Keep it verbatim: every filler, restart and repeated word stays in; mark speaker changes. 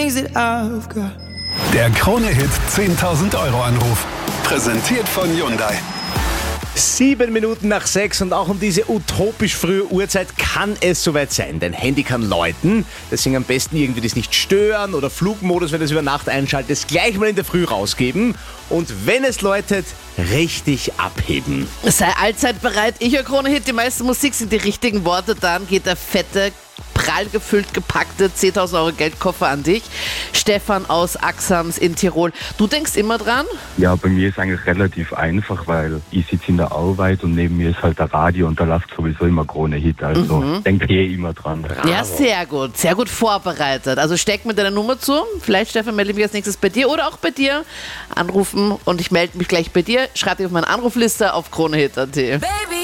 Speaker 1: Der Krone-Hit zehntausend Euro Anruf. Präsentiert von Hyundai.
Speaker 2: Sieben Minuten nach sechs und auch um diese utopisch frühe Uhrzeit kann es soweit sein. Dein Handy kann läuten, deswegen am besten irgendwie das nicht stören oder Flugmodus, wenn du es über Nacht einschaltest, gleich mal in der Früh rausgeben und wenn es läutet, richtig abheben.
Speaker 3: Sei allzeit bereit, ich höre Krone-Hit, die meiste Musik sind die richtigen Worte, dann geht der fette, prall gefüllt gepackte zehntausend Euro Geldkoffer an dich. Stefan aus Axams in Tirol. Du denkst immer dran?
Speaker 4: Ja, bei mir ist eigentlich relativ einfach, weil ich sitze in der Arbeit und neben mir ist halt der Radio und da läuft sowieso immer Krone-Hit. Also mhm. denke ich eh immer dran.
Speaker 3: Bravo. Ja, sehr gut. Sehr gut vorbereitet. Also steck mir deine Nummer zu. Vielleicht, Stefan, melde ich mich als nächstes bei dir oder auch bei dir. Anrufen und ich melde mich gleich bei dir. Schreib dich auf meine Anrufliste auf Krone-Hit punkt at.
Speaker 5: Baby.